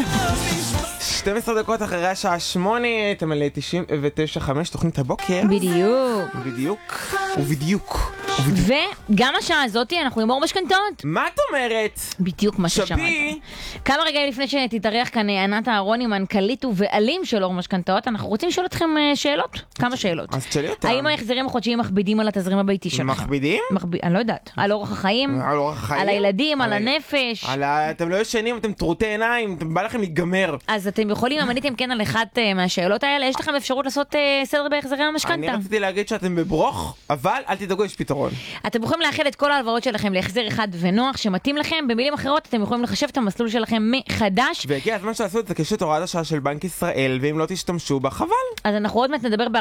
12 דקות אחרי השעה 8, אתם על 99.5 תוכנית הבוקר. בדיוק. וגם השעה הזאת אנחנו עם אור משכנתאות. מה את אומרת? בדיוק מה ששמעת. כמה רגעים לפני שתתארח כאן ענת אהרוני, מנכ"לית ובעלים של אור משכנתאות, אנחנו רוצים לשאול אתכם שאלות. כמה שאלות. אז תשאלי אותם. האם ההחזרים החודשיים מכבידים על התזרים הביתי שלכם? מכבידים? אני לא יודעת. על אורח החיים? על הילדים, על הנפש? אתם לא ישנים, אתם טרוטי עיניים, אתם בא לכם להיגמר. אז אתם יכולים, עניתם כן על אחת מהשאלות האלה, יש לכם אפשרות לעשות סדר בהחזרי המשכנתא. אני רציתי להגיד שאתם בברוך, אבל אל תדאגו, יש פתרון. אתם יכולים לאחד את כל ההלוואות שלכם להחזר אחד ונוח שמתאים לכם. במילים אחרות, אתם יכולים לחשב את המסלול שלכם מחדש. והגיע הזמן שתעשו את זה, כי יש את הוראת השעה של בנק ישראל, ואם לא תשתמשו בה, חבל. אז אנחנו עוד מעט נדבר